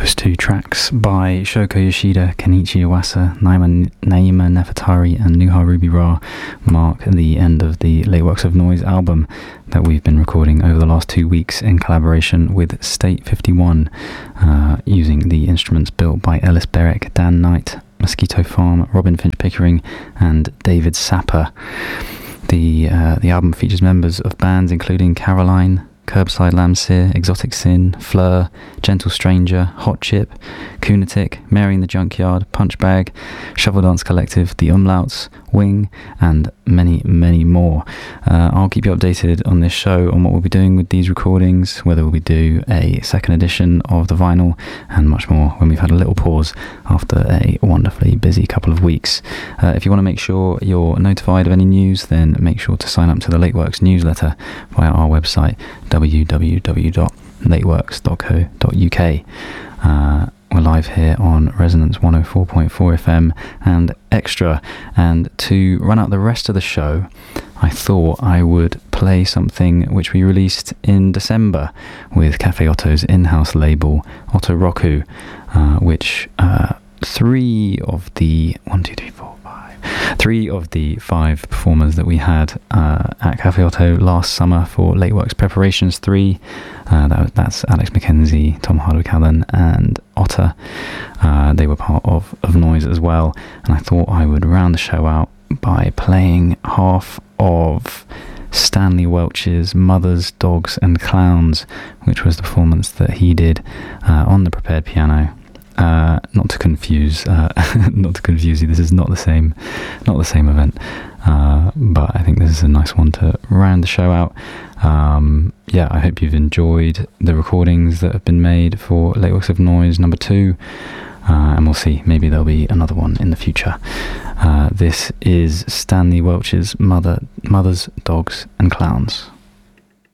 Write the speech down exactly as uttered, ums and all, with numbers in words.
Those two tracks by Shoko Yoshida, Kenichi Iwasa, Naima, Naima Nefertari and Nuha Ruby Ra mark the end of the Late Works of Noise album that we've been recording over the last two weeks in collaboration with State fifty-one, uh, using the instruments built by Ellis Berwick, Dan Knight, Mosquito Farm, Robin Finch Pickering and David Sapper. The, uh, the album features members of bands including Caroline, Curbside Lamsir, Exotic Sin, Fleur, Gentle Stranger, Hot Chip, Kunatic, Mary in the Junkyard, Punchbag, Shovel Dance Collective, The Umlauts, Wing, and many, many more. Uh, I'll keep you updated on this show on what we'll be doing with these recordings, whether we'll do a second edition of the vinyl, and much more when we've had a little pause after a wonderfully busy couple of weeks. Uh, if you want to make sure you're notified of any news, then make sure to sign up to the Lateworks newsletter via our website, w w w dot lateworks dot co dot u k. Uh, we're live here on Resonance one oh four point four F M and Extra, and to run out the rest of the show, I thought I would play something which we released in December with Cafe Otto's in-house label, Otto Roku, uh, which uh, three of the one, two, three, four, Three of the five performers that we had uh, at Cafe Otto last summer for Late Works Preparations three, uh, that, that's Alex McKenzie, Tom Hardwick-Allen and Otter. Uh, they were part of, of Noise as well, and I thought I would round the show out by playing half of Stanley Welch's Mothers, Dogs and Clowns, which was the performance that he did uh, on the prepared piano. Uh, not to confuse, uh, not to confuse you. This is not the same, not the same event. Uh, but I think this is a nice one to round the show out. Um, yeah, I hope you've enjoyed the recordings that have been made for Late Works of Noise number two, uh, and we'll see. Maybe there'll be another one in the future. Uh, this is Stanley Welch's Mother, Mothers, Dogs and Clowns.